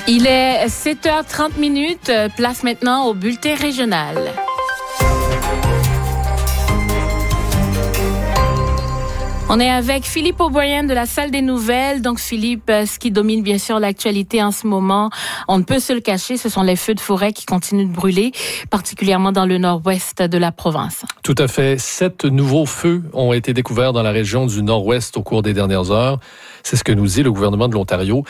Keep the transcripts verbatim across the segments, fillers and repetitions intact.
Il est sept heures trente minutes. Place maintenant au bulletin régional. On est avec Philippe O'Brien de la Salle des Nouvelles. Donc, Philippe, ce qui domine bien sûr l'actualité en ce moment, on ne peut se le cacher, ce sont les feux de forêt qui continuent de brûler, particulièrement dans le nord-ouest de la province. Tout à fait. Sept nouveaux feux ont été découverts dans la région du nord-ouest au cours des dernières heures. C'est ce que nous dit le gouvernement de l'Ontario.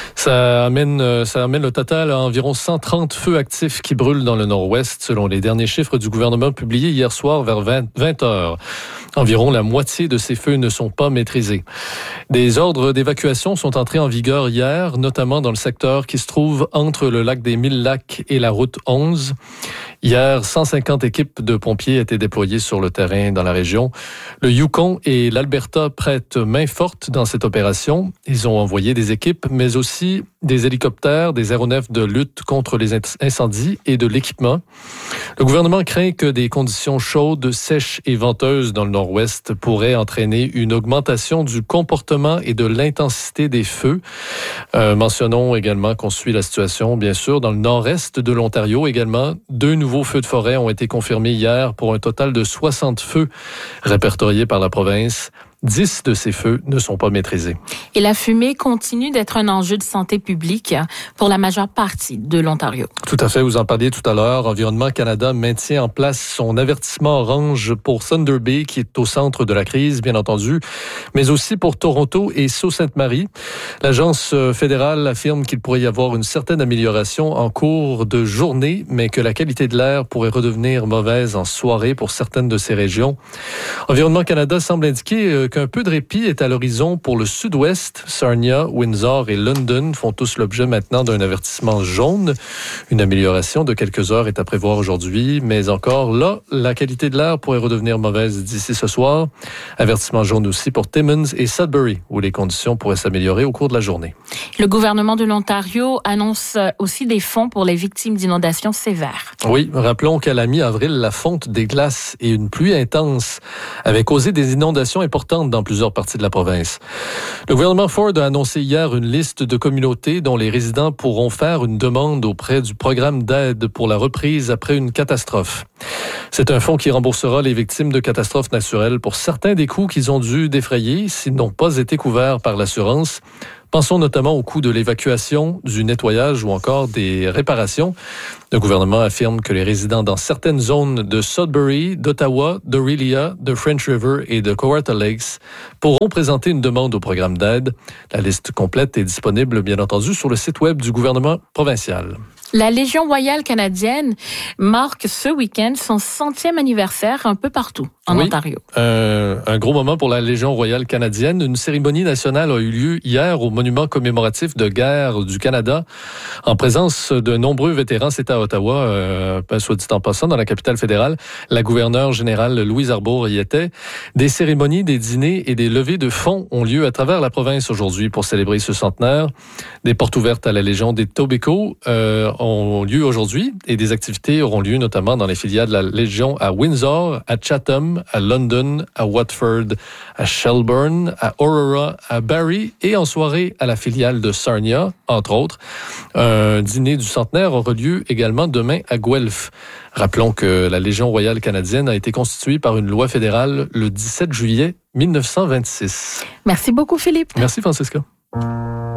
Ça amène, ça amène le total à environ cent trente feux actifs qui brûlent dans le nord-ouest, selon les derniers chiffres du gouvernement publiés hier soir vers vingt heures. Environ la moitié de ces feux ne sont pas maîtrisés. Des ordres d'évacuation sont entrés en vigueur hier, notamment dans le secteur qui se trouve entre le lac des Mille Lacs et la route onze. Hier, cent cinquante équipes de pompiers étaient déployées sur le terrain dans la région. Le Yukon et l'Alberta prêtent main forte dans cette opération. Ils ont envoyé des équipes, mais aussi des hélicoptères, des aéronefs de lutte contre les incendies et de l'équipement. Le gouvernement craint que des conditions chaudes, sèches et venteuses dans le nord-ouest pourraient entraîner une augmentation du comportement et de l'intensité des feux. Euh, mentionnons également qu'on suit la situation, bien sûr, dans le nord-est de l'Ontario également. Deux nouveaux feux de forêt ont été confirmés hier pour un total de soixante feux répertoriés par la province. Dix de ces feux ne sont pas maîtrisés. Et la fumée continue d'être un enjeu de santé publique pour la majeure partie de l'Ontario. Tout à fait, vous en parliez tout à l'heure. Environnement Canada maintient en place son avertissement orange pour Thunder Bay, qui est au centre de la crise, bien entendu, mais aussi pour Toronto et Sault-Sainte-Marie. L'agence fédérale affirme qu'il pourrait y avoir une certaine amélioration en cours de journée, mais que la qualité de l'air pourrait redevenir mauvaise en soirée pour certaines de ces régions. Environnement Canada semble indiquer qu'un peu de répit est à l'horizon pour le sud-ouest. Sarnia, Windsor et London font tous l'objet maintenant d'un avertissement jaune. Une amélioration de quelques heures est à prévoir aujourd'hui, mais encore là, la qualité de l'air pourrait redevenir mauvaise d'ici ce soir. Avertissement jaune aussi pour Timmins et Sudbury, où les conditions pourraient s'améliorer au cours de la journée. Le gouvernement de l'Ontario annonce aussi des fonds pour les victimes d'inondations sévères. Oui, rappelons qu'à la mi-avril, la fonte des glaces et une pluie intense avaient causé des inondations importantes dans plusieurs parties de la province. Le gouvernement Ford a annoncé hier une liste de communautés dont les résidents pourront faire une demande auprès du programme d'aide pour la reprise après une catastrophe. C'est un fonds qui remboursera les victimes de catastrophes naturelles pour certains des coûts qu'ils ont dû défrayer s'ils n'ont pas été couverts par l'assurance. Pensons notamment au coût de l'évacuation, du nettoyage ou encore des réparations. Le gouvernement affirme que les résidents dans certaines zones de Sudbury, d'Ottawa, d'Orillia, de French River et de Kawartha Lakes pourront présenter une demande au programme d'aide. La liste complète est disponible, bien entendu, sur le site web du gouvernement provincial. La Légion royale canadienne marque ce week-end son centième anniversaire un peu partout en oui, Ontario. Euh, un gros moment pour la Légion royale canadienne. Une cérémonie nationale a eu lieu hier au monument commémoratif de guerre du Canada en présence de nombreux vétérans. C'était à Ottawa, euh, soit dit en passant, dans la capitale fédérale. La gouverneure générale Louise Arbour y était. Des cérémonies, des dîners et des levées de fonds ont lieu à travers la province aujourd'hui pour célébrer ce centenaire. Des portes ouvertes à la Légion des Tobico euh, ont lieu aujourd'hui et des activités auront lieu notamment dans les filiales de la Légion à Windsor, à Chatham, à London, à Watford, à Shelburne, à Aurora, à Barrie et en soirée à la filiale de Sarnia, entre autres. Un dîner du centenaire aura lieu également demain à Guelph. Rappelons que la Légion royale canadienne a été constituée par une loi fédérale le dix-sept juillet mille neuf cent vingt-six. Merci beaucoup, Philippe. Merci, Francisca.